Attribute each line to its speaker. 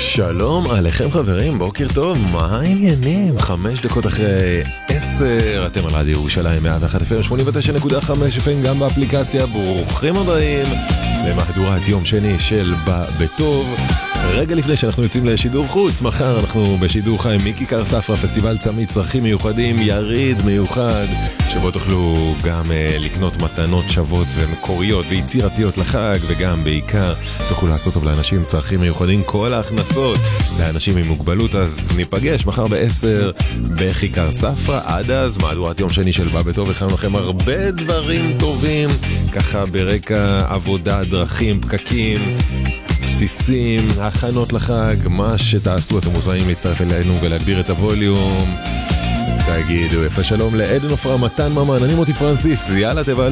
Speaker 1: שלום עליכם חברים, בוקר טוב, מה העניינים? 5 דקות אחרי 10, אתם על רדיו ירושלים 101 FM 89.5 FM, גם באפליקציה. ברוכים הבאים למהדורת יום שני של בטוב. רגע לפני שאנחנו יוצאים לשידור חוץ, מחר אנחנו בשידור חי מכיכר ספרא, פסטיבל צמית צרכים מיוחדים, יריד מיוחד, שבו תוכלו גם לקנות מתנות שוות ומקוריות ויצירתיות לחג, וגם בעיקר תוכלו לעשות טוב לאנשים עם צרכים מיוחדים, כל ההכנסות לאנשים עם מוגבלות. אז ניפגש מחר ב-10 בכיכר ספרא. עד אז מהדורת יום שני של בטוב, הכנו לכם הרבה דברים טובים, ככה ברקע עבודה, דרכים, פקקים, בסיסים, הכנות לחג, מה שתעשו אתם מוזמנים להצטרף אלינו ולהגביר את הווליום. תגידו יפה שלום לעדן עופרה, מתן ממן, אני מוטי פרנסיס, יאללה תבלו.